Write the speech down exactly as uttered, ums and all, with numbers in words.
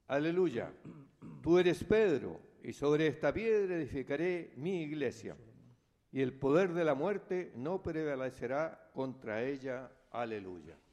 Aleluya. Tú eres Pedro, y sobre esta piedra edificaré mi iglesia, y el poder de la muerte no prevalecerá contra ella. Aleluya.